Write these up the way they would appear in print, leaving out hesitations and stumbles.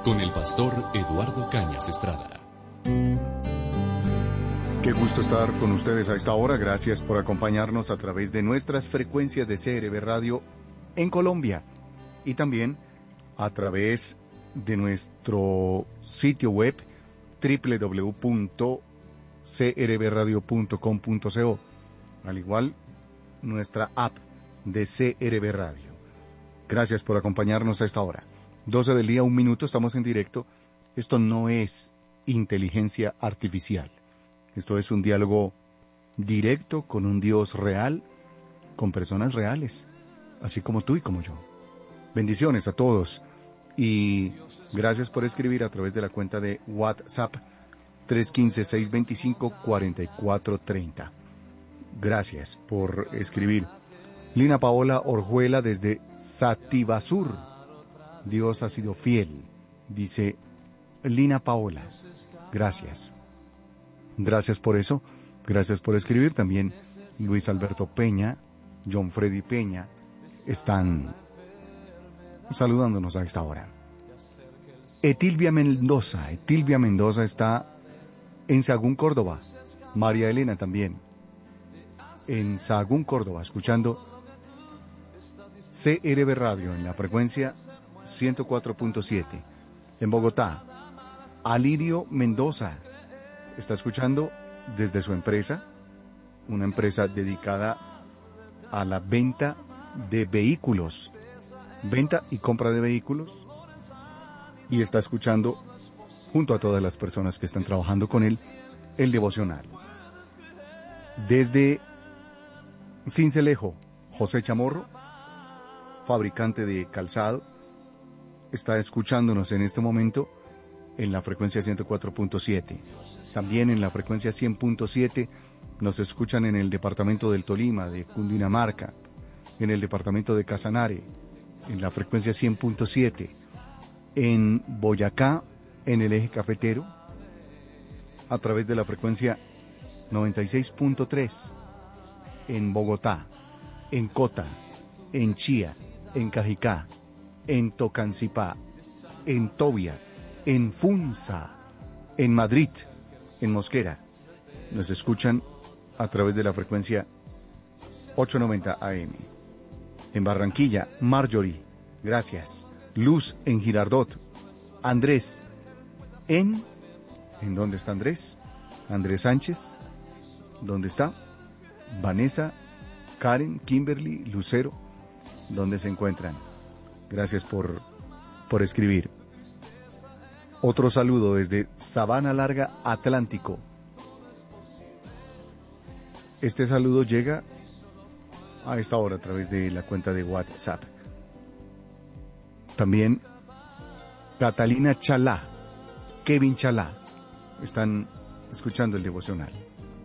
con el pastor Eduardo Cañas Estrada. Qué gusto estar con ustedes a esta hora. Gracias por acompañarnos a través de nuestras frecuencias de CRB Radio en Colombia y también a través de nuestro sitio web www.crbradio.com.co, al igual nuestra app de CRB Radio. Gracias por acompañarnos a esta hora. 12 del día, 1 minuto, estamos en directo. Esto no es inteligencia artificial. Esto es un diálogo directo con un Dios real, con personas reales, así como tú y como yo. Bendiciones a todos y gracias por escribir a través de la cuenta de WhatsApp 315-625-4430. Gracias por escribir. Lina Paola Orjuela desde Sativasur. Dios ha sido fiel, dice Lina Paola. Gracias. Gracias por eso. Gracias por escribir. También Luis Alberto Peña, John Freddy Peña están saludándonos a esta hora. Etilvia Mendoza está en Sahagún, Córdoba. María Elena también en Sahagún, Córdoba, escuchando CRB Radio en la frecuencia 104.7. En Bogotá, Alirio Mendoza está escuchando desde su empresa, una empresa dedicada a la venta de vehículos, venta y compra de vehículos, y está escuchando junto a todas las personas que están trabajando con él el devocional. Desde Cincelejo, José Chamorro, fabricante de calzado, está escuchándonos en este momento en la frecuencia 104.7. También en la frecuencia 100.7 nos escuchan en el departamento del Tolima, de Cundinamarca, en el departamento de Casanare, en la frecuencia 100.7, en Boyacá, en el eje cafetero, a través de la frecuencia 96.3, en Bogotá, en Cota, en Chía, en Cajicá, en Tocancipá, en Tobia, en Funza, en Madrid, en Mosquera. Nos escuchan a través de la frecuencia 890 AM. En Barranquilla, Marjorie, gracias. Luz en Girardot. Andrés, ¿en dónde está Andrés? Andrés Sánchez, ¿dónde está? Vanessa, Karen, Kimberly, Lucero, ¿dónde se encuentran? Gracias por escribir. Otro saludo desde Sabana Larga, Atlántico. Este saludo llega a esta hora a través de la cuenta de WhatsApp. También Catalina Chalá, Kevin Chalá, están escuchando el devocional.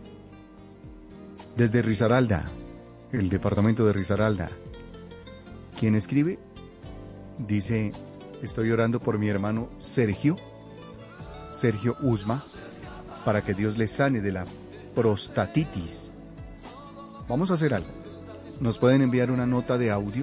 Desde Risaralda, el departamento de Risaralda. ¿Quién escribe? Dice: estoy orando por mi hermano Sergio Usma, para que Dios le sane de la prostatitis. Vamos a hacer algo. Nos pueden enviar una nota de audio,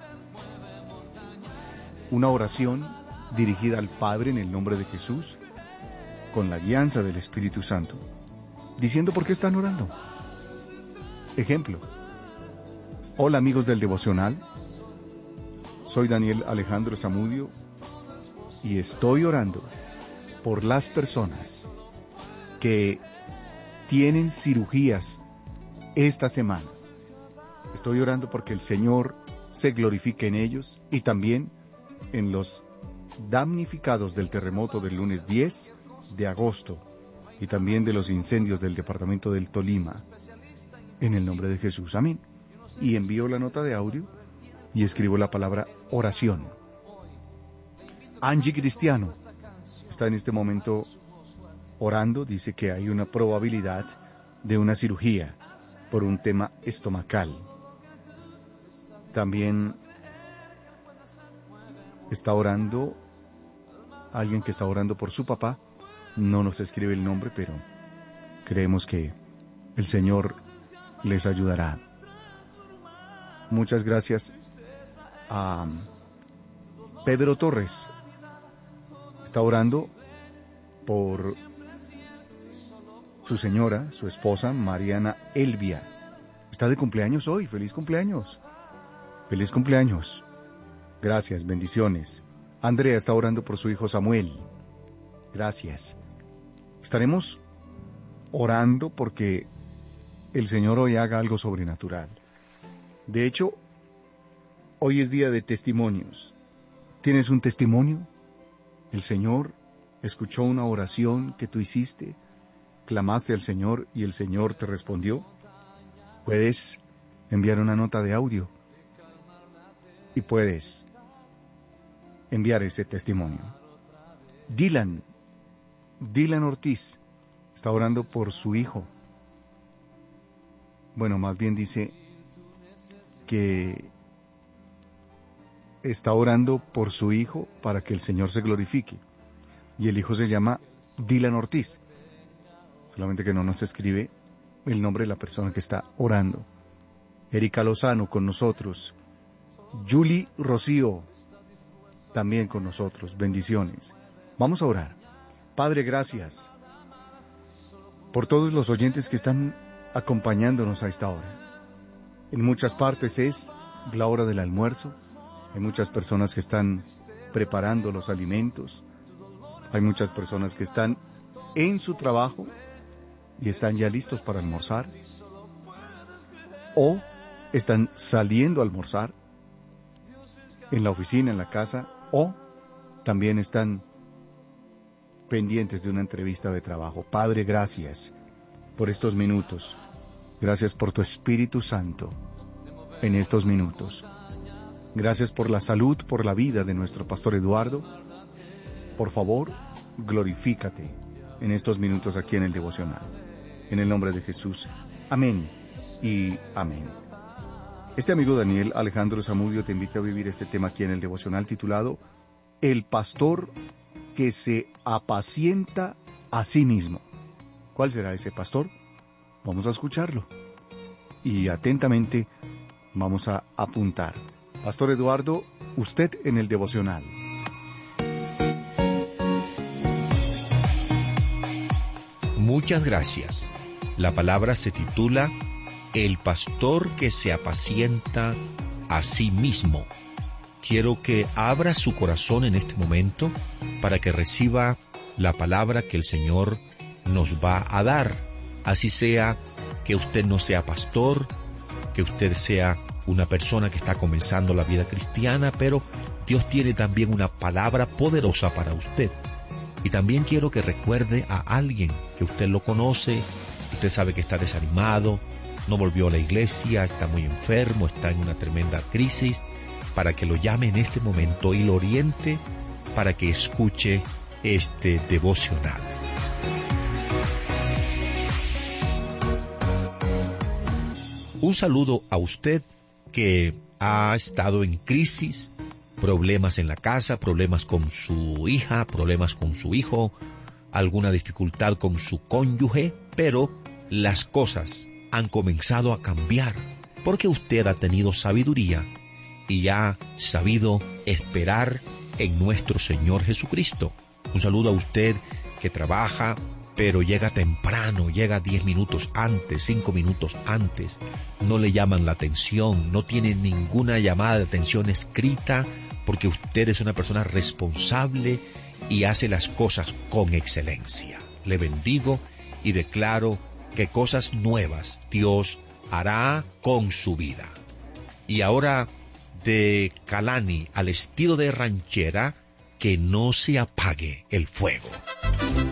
una oración dirigida al Padre en el nombre de Jesús, con la guianza del Espíritu Santo, diciendo por qué están orando. Ejemplo: hola amigos del devocional, soy Daniel Alejandro Zamudio y estoy orando por las personas que tienen cirugías esta semana. Estoy orando porque el Señor se glorifique en ellos y también en los damnificados del terremoto del lunes 10 de agosto y también de los incendios del departamento del Tolima. En el nombre de Jesús, amén. Y envío la nota de audio y escribo la palabra oración. Angie Cristiano está en este momento orando, dice que hay una probabilidad de una cirugía por un tema estomacal. También está orando alguien que está orando por su papá. No nos escribe el nombre, pero creemos que el Señor les ayudará. Muchas gracias a Pedro Torres. está orando por su señora, su esposa, Mariana Elvia. Está de cumpleaños hoy. ¡Feliz cumpleaños! ¡Feliz cumpleaños! Gracias, bendiciones. Andrea está orando por su hijo Samuel. Gracias. Estaremos orando porque el Señor hoy haga algo sobrenatural. De hecho, hoy es día de testimonios. ¿Tienes un testimonio? El Señor escuchó una oración que tú hiciste, clamaste al Señor y el Señor te respondió. Puedes enviar una nota de audio y puedes enviar ese testimonio. Dylan Ortiz está orando por su hijo. Bueno, más bien dice que está orando por su hijo para que el Señor se glorifique. Y el hijo se llama Dylan Ortiz. Solamente que no nos escribe el nombre de la persona que está orando. Erika Lozano con nosotros. Julie Rocío también con nosotros. Bendiciones. Vamos a orar. Padre, gracias por todos los oyentes que están acompañándonos a esta hora. En muchas partes es la hora del almuerzo. Hay muchas personas que están preparando los alimentos. Hay muchas personas que están en su trabajo y están ya listos para almorzar. O están saliendo a almorzar en la oficina, en la casa, o también están pendientes de una entrevista de trabajo. Padre, gracias por estos minutos. Gracias por tu Espíritu Santo en estos minutos. Gracias por la salud, por la vida de nuestro pastor Eduardo. Por favor, glorifícate en estos minutos aquí en el devocional. En el nombre de Jesús. Amén y amén. Este amigo Daniel Alejandro Zamudio te invita a vivir este tema aquí en el devocional titulado El pastor que se apacienta a sí mismo. ¿Cuál será ese pastor? Vamos a escucharlo. Y atentamente vamos a apuntar. Pastor Eduardo, usted en el devocional. Muchas gracias. La palabra se titula El pastor que se apacienta a sí mismo. Quiero que abra su corazón en este momento para que reciba la palabra que el Señor nos va a dar. Así sea que usted no sea pastor, que usted sea una persona que está comenzando la vida cristiana, pero Dios tiene también una palabra poderosa para usted. Y también quiero que recuerde a alguien que usted lo conoce, usted sabe que está desanimado, no volvió a la iglesia, está muy enfermo, está en una tremenda crisis, para que lo llame en este momento y lo oriente para que escuche este devocional. Un saludo a usted que ha estado en crisis, problemas en la casa, problemas con su hija, problemas con su hijo, alguna dificultad con su cónyuge, pero las cosas han comenzado a cambiar porque usted ha tenido sabiduría y ha sabido esperar en nuestro Señor Jesucristo. Un saludo a usted que trabaja, pero llega temprano, llega 10 minutos antes, 5 minutos antes, no le llaman la atención, no tiene ninguna llamada de atención escrita, porque usted es una persona responsable y hace las cosas con excelencia. Le bendigo y declaro que cosas nuevas Dios hará con su vida. Y ahora, de Kalani al estilo de ranchera, que no se apague el fuego.